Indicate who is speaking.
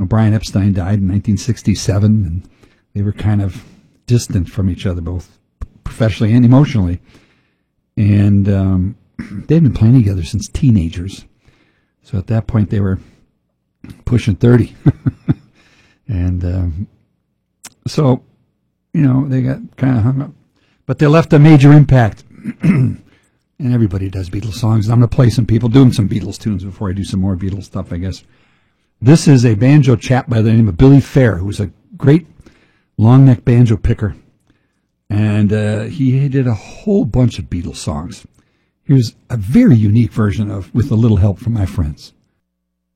Speaker 1: Brian Epstein died in 1967, and they were kind of distant from each other, both professionally and emotionally. And they'd been playing together since teenagers. So at that point, they were pushing 30. And so, they got kind of hung up. But they left a major impact. And everybody does Beatles songs. I'm going to play some people doing some Beatles tunes before I do some more Beatles stuff, I guess. This is a banjo chap by the name of Billy Fair, who was a great long-neck banjo picker. And he did a whole bunch of Beatles songs. Here's a very unique version of With a Little Help from My Friends.